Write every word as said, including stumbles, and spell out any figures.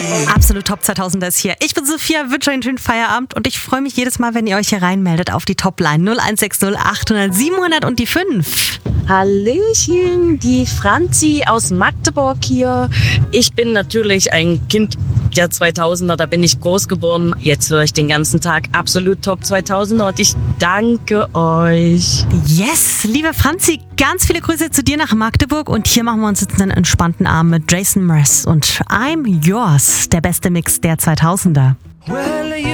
Absolut Top zweitausender ist hier. Ich bin Sophia, wünsche euch einen schönen Feierabend und ich freue mich jedes Mal, wenn ihr euch hier reinmeldet auf die Topline null eins sechs null achthundert siebenhundert und die fünf. Hallöchen, die Franzi aus Magdeburg hier. Ich bin natürlich ein Kind der zweitausender, da bin ich groß geworden. Jetzt höre ich den ganzen Tag absolut Top zweitausender und ich danke euch. Yes, liebe Franzi, ganz viele Grüße zu dir nach Magdeburg und hier machen wir uns jetzt einen entspannten Abend mit Jason Mraz und I'm Yours, der beste Mix der zweitausender.